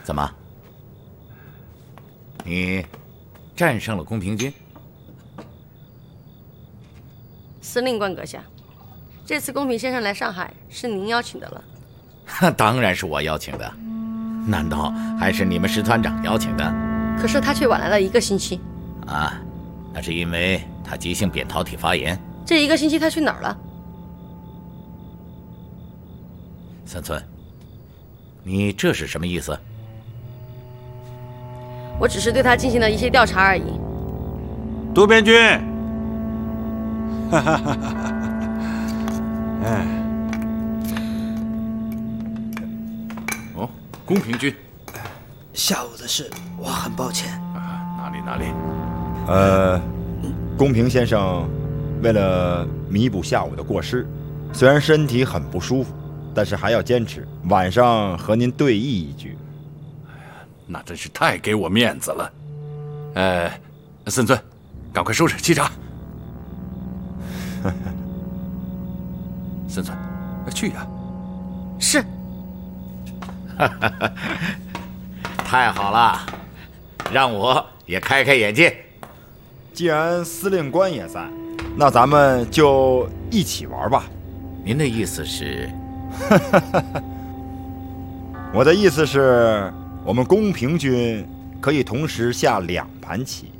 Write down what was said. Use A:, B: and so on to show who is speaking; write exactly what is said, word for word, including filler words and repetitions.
A: 怎么？你战胜了宫平君？
B: 司令官阁下，这次宫平先生来上海是您邀请的了？
A: 当然是我邀请的，难道还是你们石团长邀请的？
B: 可是他却晚来了一个星期。
A: 啊，那是因为他急性扁桃体发炎。
B: 这一个星期他去哪儿了？
A: 三寸，你这是什么意思？
B: 我只是对他进行了一些调查而已。
C: 渡边君，哈哈哈哈！哎，
D: 哦，宫平君，
E: 下午的事我很抱歉。
D: 啊，哪里哪里？
F: 呃，宫平先生为了弥补下午的过失，虽然身体很不舒服，但是还要坚持晚上和您对弈一局。
D: 那真是太给我面子了。呃，森尊，赶快收拾沏茶。森尊，去呀！
B: 是。
A: 太好了，让我也开开眼界。
F: 既然司令官也在，那咱们就一起玩吧。
A: 您的意思是？
F: 我的意思是，我们宫平军可以同时下两盘棋。